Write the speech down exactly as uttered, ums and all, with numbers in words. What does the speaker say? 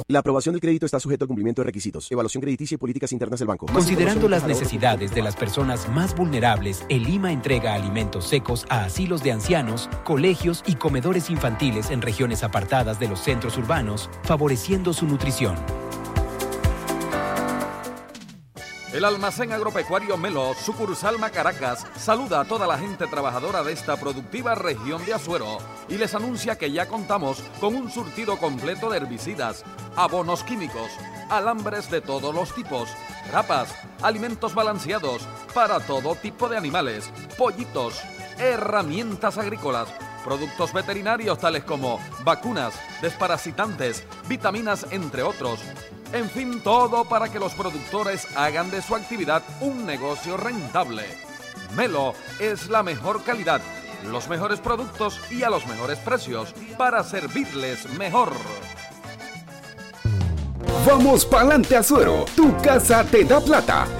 La aprobación del crédito está sujeto al cumplimiento de requisitos, evaluación crediticia y políticas internas del banco. Considerando las necesidades de las personas más vulnerables, el I M A entrega alimentos secos a asilos de ancianos, colegios y comedores infantiles en regiones apartadas de los centros urbanos, favoreciendo su nutrición. El almacén agropecuario Melo, sucursal Macaracas, saluda a toda la gente trabajadora de esta productiva región de Azuero y les anuncia que ya contamos con un surtido completo de herbicidas, abonos químicos, alambres de todos los tipos, rapas, alimentos balanceados para todo tipo de animales, pollitos, herramientas agrícolas, productos veterinarios tales como vacunas, desparasitantes, vitaminas, entre otros. En fin, todo para que los productores hagan de su actividad un negocio rentable. Melo es la mejor calidad, los mejores productos y a los mejores precios para servirles mejor. Vamos pa'lante, Azuero, tu casa te da plata.